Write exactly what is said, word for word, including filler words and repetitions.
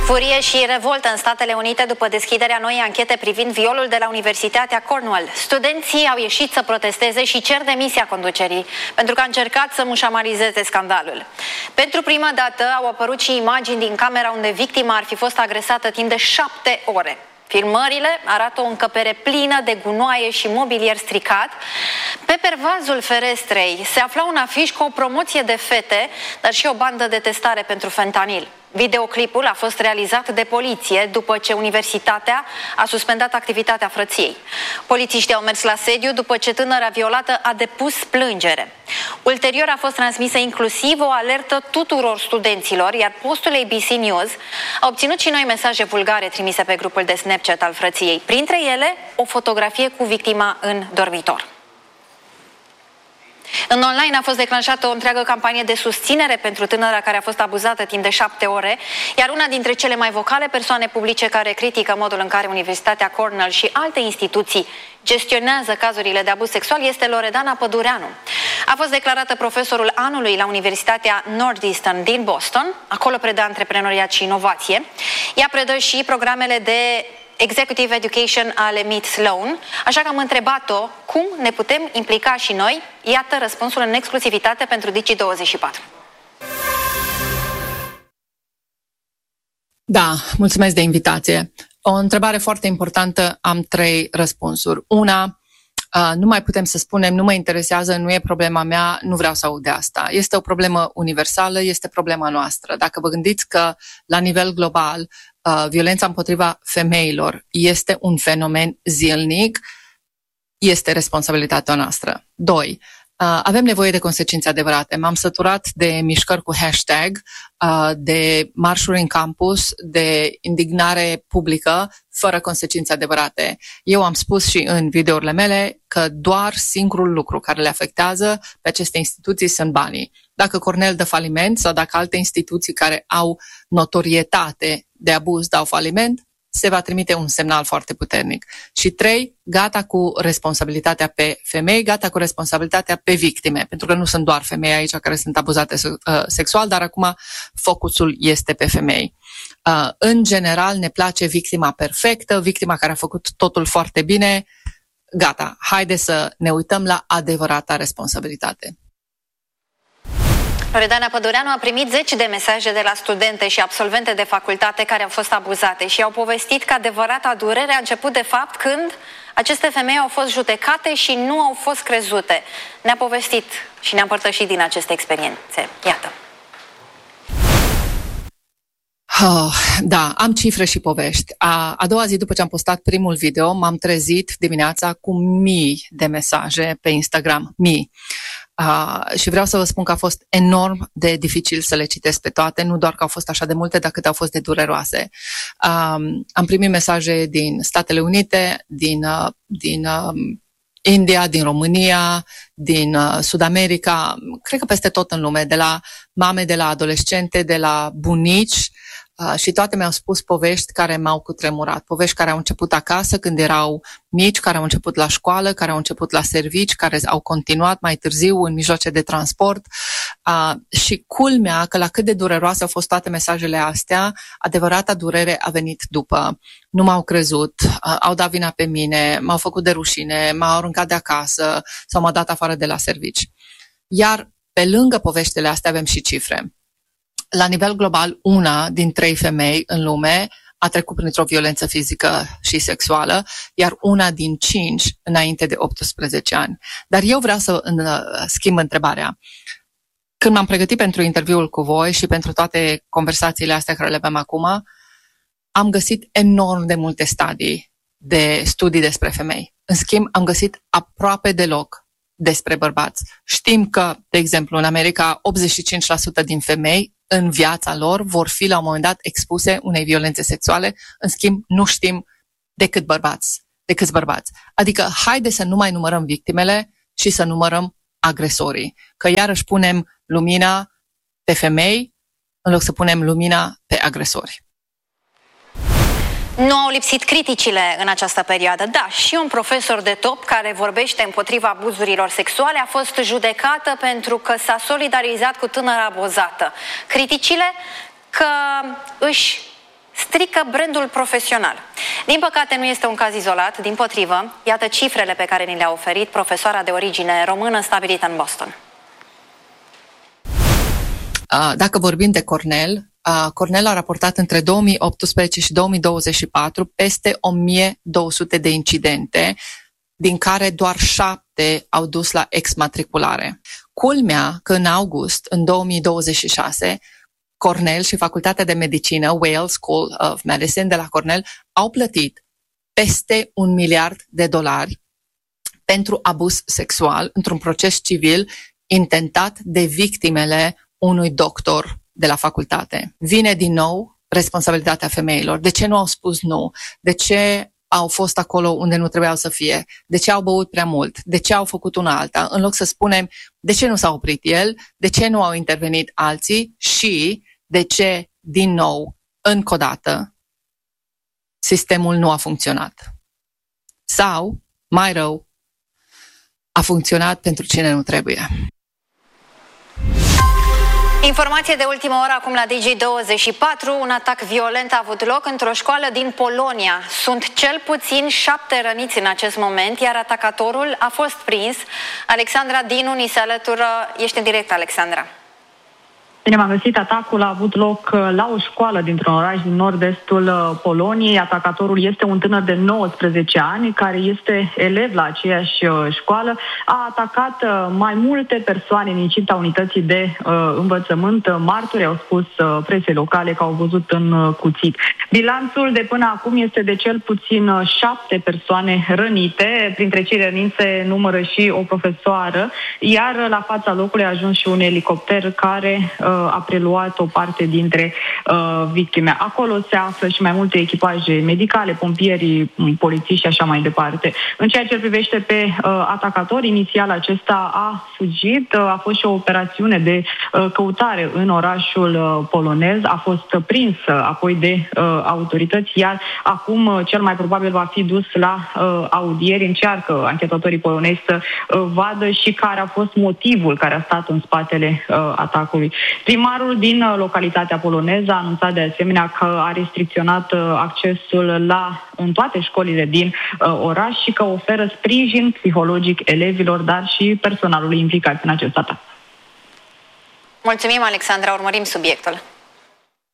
Furie și revoltă în Statele Unite după deschiderea noii anchete privind violul de la Universitatea Cornell. Studenții au ieșit să protesteze și cer demisia conducerii pentru că a încercat să mușamalizeze scandalul. Pentru prima dată au apărut și imagini din camera unde victima ar fi fost agresată timp de șapte ore. Filmările arată o încăpere plină de gunoaie și mobilier stricat. Pe pervazul ferestrei se afla un afiș cu o promoție de fete, dar și o bandă de testare pentru fentanil. Videoclipul a fost realizat de poliție după ce universitatea a suspendat activitatea frăției. Polițiștii au mers la sediu după ce tânăra violată a depus plângere. Ulterior a fost transmisă inclusiv o alertă tuturor studenților, iar postul A B C News a obținut și noi mesaje vulgare trimise pe grupul de Snapchat al frăției. Printre ele, o fotografie cu victima în dormitor. În online a fost declanșată o întreagă campanie de susținere pentru tânăra care a fost abuzată timp de șapte ore, iar una dintre cele mai vocale persoane publice care critică modul în care Universitatea Cornell și alte instituții gestionează cazurile de abuz sexual este Loredana Pădureanu. A fost declarată profesorul anului la Universitatea Northeastern din Boston, acolo predă antreprenoriat și inovație. Ea predă și programele de Executive Education ale Meet Sloan, așa că am întrebat-o cum ne putem implica și noi. Iată răspunsul în exclusivitate pentru Digi douăzeci și patru. Da, mulțumesc de invitație. O întrebare foarte importantă, am trei răspunsuri. Una, nu mai putem să spunem, nu mă interesează, nu e problema mea, nu vreau să aud de asta. Este o problemă universală, este problema noastră. Dacă vă gândiți că la nivel global violența împotriva femeilor este un fenomen zilnic, este responsabilitatea noastră. Doi, avem nevoie de consecințe adevărate. M-am săturat de mișcări cu hashtag, de marșuri în campus, de indignare publică fără consecințe adevărate. Eu am spus și în videourile mele că doar singurul lucru care le afectează pe aceste instituții sunt banii. Dacă Cornell dă faliment sau dacă alte instituții care au notorietate de abuz dau faliment, se va trimite un semnal foarte puternic. Și trei, gata cu responsabilitatea pe femei, gata cu responsabilitatea pe victime, pentru că nu sunt doar femei aici care sunt abuzate uh, sexual, dar acum focusul este pe femei. Uh, în general ne place victima perfectă, victima care a făcut totul foarte bine. Gata, haide să ne uităm la adevărata responsabilitate. Loredana Pădureanu a primit zeci de mesaje de la studente și absolvente de facultate care au fost abuzate și au povestit că adevărata durere a început de fapt când aceste femei au fost judecate și nu au fost crezute. Ne-a povestit și ne-a împărtășit din aceste experiențe. Iată. Oh, da, am cifre și povești. A, a doua zi după ce am postat primul video, m-am trezit dimineața cu mii de mesaje pe Instagram. Mii. Uh, și vreau să vă spun că a fost enorm de dificil să le citesc pe toate, nu doar că au fost așa de multe, dar cât au fost de dureroase. Uh, am primit mesaje din Statele Unite, din, uh, din uh, India, din România, din uh, Sud America, cred că peste tot în lume, de la mame, de la adolescente, de la bunici. Uh, și toate mi-au spus povești care m-au cutremurat. Povești care au început acasă când erau mici, care au început la școală, care au început la servici, care au continuat mai târziu în mijloace de transport. Uh, și culmea că la cât de dureroase au fost toate mesajele astea, adevărata durere a venit după. Nu m-au crezut, uh, au dat vina pe mine, m-au făcut de rușine, m-au aruncat de acasă sau m-au dat afară de la servici. Iar pe lângă poveștile astea avem și cifre. La nivel global, una din trei femei în lume a trecut printr-o violență fizică și sexuală, iar una din cinci înainte de optsprezece ani. Dar eu vreau să schimb întrebarea. Când m-am pregătit pentru interviul cu voi și pentru toate conversațiile astea care le avem acum, am găsit enorm de multe studii, de studii despre femei. În schimb, am găsit aproape deloc despre bărbați. Știm că, de exemplu, în America, optzeci și cinci la sută din femei în viața lor vor fi la un moment dat expuse unei violențe sexuale, în schimb nu știm de cât bărbați, de câți bărbați. Adică haide să nu mai numărăm victimele și să numărăm agresorii, că iarăși punem lumina pe femei în loc să punem lumina pe agresori. Nu au lipsit criticile în această perioadă. Da, și un profesor de top care vorbește împotriva abuzurilor sexuale a fost judecată pentru că s-a solidarizat cu tânăra abuzată. Criticile că își strică brandul profesional. Din păcate nu este un caz izolat, dimpotrivă, iată cifrele pe care ni le-a oferit profesoara de origine română stabilită în Boston. Dacă vorbim de Cornell, Cornell a raportat între două mii optsprezece și două mii douăzeci și patru peste o mie două sute de incidente, din care doar șapte au dus la exmatriculare. Culmea că în august, în două mii douăzeci și șase, Cornell și Facultatea de Medicină, Weill School of Medicine de la Cornell, au plătit peste un miliard de dolari pentru abuz sexual într-un proces civil intentat de victimele unui doctor de la facultate. Vine din nou responsabilitatea femeilor. De ce nu au spus nu? De ce au fost acolo unde nu trebuiau să fie? De ce au băut prea mult? De ce au făcut una alta? În loc să spunem de ce nu s-a oprit el, de ce nu au intervenit alții și de ce, din nou, încă o dată, sistemul nu a funcționat. Sau, mai rău, a funcționat pentru cine nu trebuie. Informație de ultimă oră acum la D J douăzeci și patru. Un atac violent a avut loc într-o școală din Polonia. Sunt cel puțin șapte răniți în acest moment, iar atacatorul a fost prins. Alexandra Dinu ni se alătură. Ești în direct, Alexandra. Bine m-am găsit, atacul a avut loc la o școală dintr-un oraș din nord-estul Poloniei. Atacatorul este un tânăr de nouăsprezece ani care este elev la aceeași școală. A atacat mai multe persoane în incinta unității de uh, învățământ. Martori au spus uh, presei locale că au văzut în cuțit. Bilanțul de până acum este de cel puțin șapte persoane rănite. Printre cei răniți se numără și o profesoară, iar la fața locului a ajuns și un elicopter care uh, a preluat o parte dintre uh, victime. Acolo se află și mai multe echipaje medicale, pompierii, polițiști și așa mai departe. În ceea ce privește pe uh, atacator, inițial acesta a fugit. Uh, a fost și o operațiune de uh, căutare în orașul uh, polonez. A fost prins uh, apoi de uh, autorități, iar acum uh, cel mai probabil va fi dus la uh, audieri. Încearcă anchetatorii polonezi să uh, vadă și care a fost motivul care a stat în spatele uh, atacului. Primarul din localitatea poloneză a anunțat de asemenea că a restricționat accesul la, în toate școlile din uh, oraș și că oferă sprijin psihologic elevilor, dar și personalului implicat în acest atac. Mulțumim, Alexandra, urmărim subiectul.